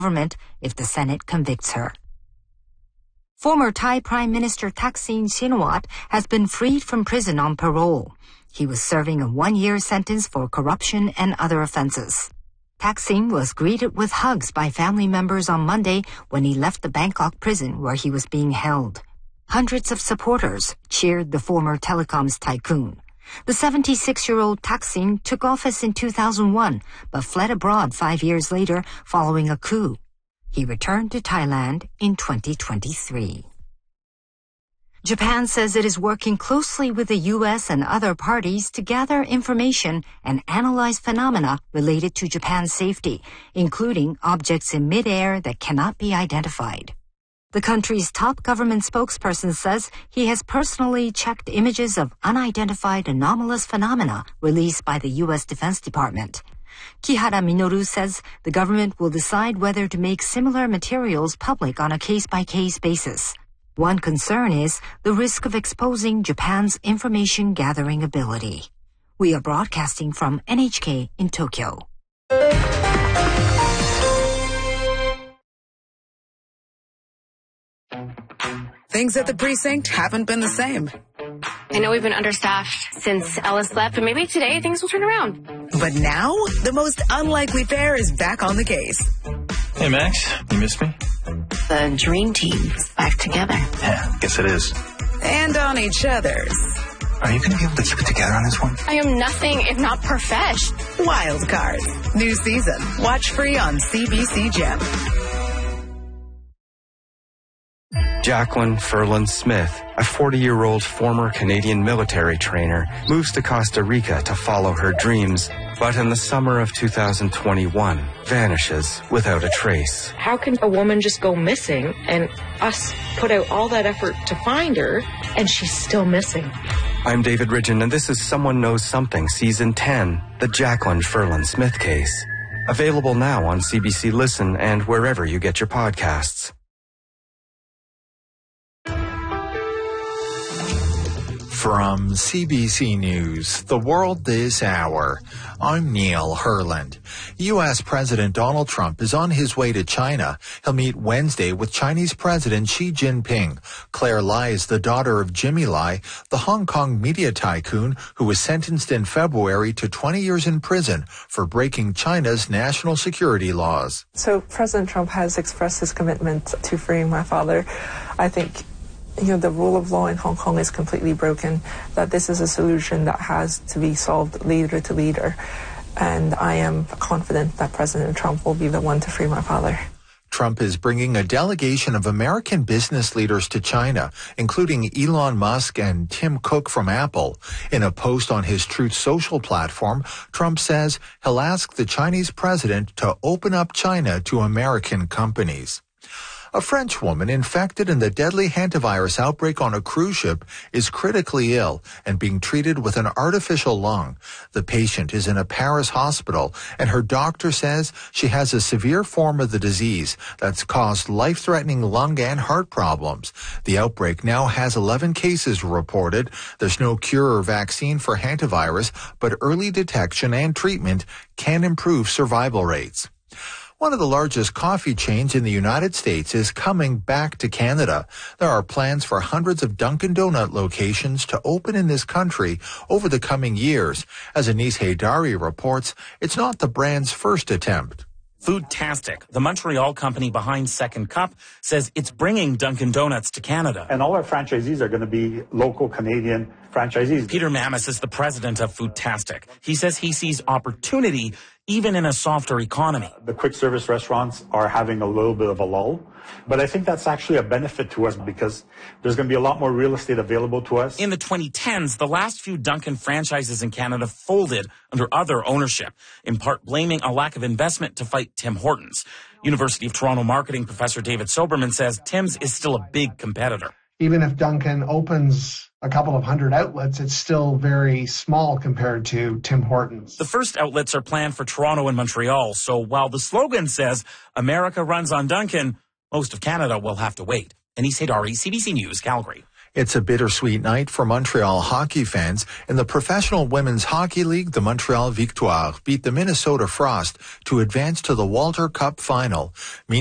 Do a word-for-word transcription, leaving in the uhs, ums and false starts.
government if the Senate convicts her. Former Thai Prime Minister Thaksin Shinawatra has been freed from prison on parole. He was serving a one-year sentence for corruption and other offenses. Thaksin was greeted with hugs by family members on Monday when he left the Bangkok prison where he was being held. Hundreds of supporters cheered the former telecoms tycoon. The seventy-six-year-old Thaksin took office in two thousand one, but fled abroad five years later following a coup. He returned to Thailand in twenty twenty-three. Japan says it is working closely with the U S and other parties to gather information and analyze phenomena related to Japan's safety, including objects in midair that cannot be identified. The country's top government spokesperson says he has personally checked images of unidentified anomalous phenomena released by the U S Defense Department. Kihara Minoru says the government will decide whether to make similar materials public on a case-by-case basis. One concern is the risk of exposing Japan's information-gathering ability. We are broadcasting from N H K in Tokyo. Things at the precinct haven't been the same. I know we've been understaffed since Ellis left, but maybe today things will turn around. But now, the most unlikely pair is back on the case. Hey, Max, you missed me? The dream team is back together. Yeah, guess it is. And on each other's. Are you going to be able to keep it together on this one? I am nothing if not profesh. Wild Cards. New season. Watch free on C B C Gem. Jacqueline Ferland Smith, a forty-year-old former Canadian military trainer, moves to Costa Rica to follow her dreams, but in the summer of two thousand twenty-one, vanishes without a trace. How can a woman just go missing and us put out all that effort to find her and she's still missing? I'm David Ridgen, and this is Someone Knows Something, Season ten, the Jacqueline Ferland Smith case. Available now on C B C Listen and wherever you get your podcasts. From C B C News, The World This Hour, I'm Neil Herland. U S President Donald Trump is on his way to China. He'll meet Wednesday with Chinese President Xi Jinping. Claire Lai is the daughter of Jimmy Lai, the Hong Kong media tycoon who was sentenced in February to twenty years in prison for breaking China's national security laws. So President Trump has expressed his commitment to freeing my father. I think you know, the rule of law in Hong Kong is completely broken, that this is a solution that has to be solved leader to leader. And I am confident that President Trump will be the one to free my father. Trump is bringing a delegation of American business leaders to China, including Elon Musk and Tim Cook from Apple. In a post on his Truth Social platform, Trump says he'll ask the Chinese president to open up China to American companies. A French woman infected in the deadly hantavirus outbreak on a cruise ship is critically ill and being treated with an artificial lung. The patient is in a Paris hospital, and her doctor says she has a severe form of the disease that's caused life-threatening lung and heart problems. The outbreak now has eleven cases reported. There's no cure or vaccine for hantavirus, but early detection and treatment can improve survival rates. One of the largest coffee chains in the United States is coming back to Canada. There are plans for hundreds of Dunkin' Donut locations to open in this country over the coming years. As Anis Haydari reports, it's not the brand's first attempt. Foodtastic, the Montreal company behind Second Cup, says it's bringing Dunkin' Donuts to Canada. And all our franchisees are going to be local Canadian franchisees. Peter Mamis is the president of Foodtastic. He says he sees opportunity even in a softer economy. The quick service restaurants are having a little bit of a lull, but I think that's actually a benefit to us because there's going to be a lot more real estate available to us. In the twenty tens, the last few Dunkin' franchises in Canada folded under other ownership, in part blaming a lack of investment to fight Tim Hortons. University of Toronto marketing professor David Soberman says Tim's is still a big competitor. Even if Dunkin' opens a couple of hundred outlets, it's still very small compared to Tim Hortons. The first outlets are planned for Toronto and Montreal, so while the slogan says America runs on Dunkin', most of Canada will have to wait. Anis Haydari, C B C News, Calgary. It's a bittersweet night for Montreal hockey fans. In the Professional Women's Hockey League, the Montreal Victoire beat the Minnesota Frost to advance to the Walter Cup final.